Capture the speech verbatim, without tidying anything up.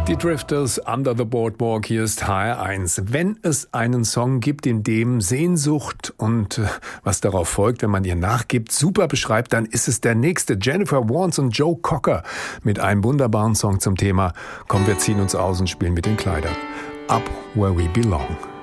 Die Drifters, Under the Boardwalk, hier ist H R eins. Wenn es einen Song gibt, in dem Sehnsucht und äh, was darauf folgt, wenn man ihr nachgibt, super beschreibt, dann ist es der nächste. Jennifer Warnes und Joe Cocker mit einem wunderbaren Song zum Thema Komm, wir ziehen uns aus und spielen mit den Kleidern. Up Where We Belong.